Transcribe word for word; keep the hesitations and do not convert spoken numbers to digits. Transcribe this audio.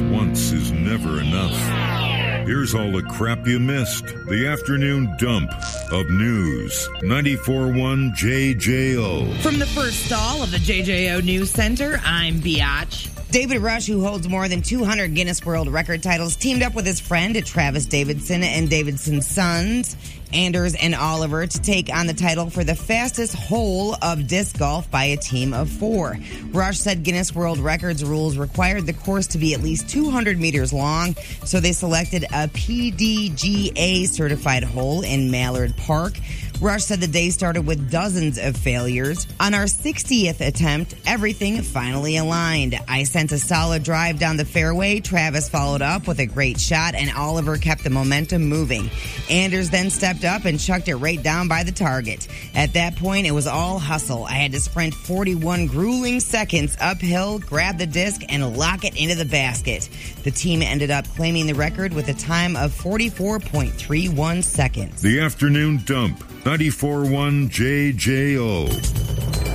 once is never enough. Here's all the crap you missed. The afternoon dump of news. ninety-four point one J J O. From the first stall of the J J O News Center, I'm Biatch. David Rush, who holds more than two hundred Guinness World Record titles, teamed up with his friend Travis Davidson and Davidson's sons, Anders and Oliver, to take on the title for the fastest hole of disc golf by a team of four. Rush said Guinness World Records rules required the course to be at least two hundred meters long, so they selected a P D G A certified hole in Mallard Park. Rush said the day started with dozens of failures. On our sixtieth attempt, everything finally aligned. I sent a solid drive down the fairway. Travis followed up with a great shot, and Oliver kept the momentum moving. Anders then stepped up and chucked it right down by the target. At that point, it was all hustle. I had to sprint forty-one grueling seconds uphill, grab the disc, and lock it into the basket. The team ended up claiming the record with a time of forty-four point three one seconds. The afternoon dump. ninety-four point one J J O.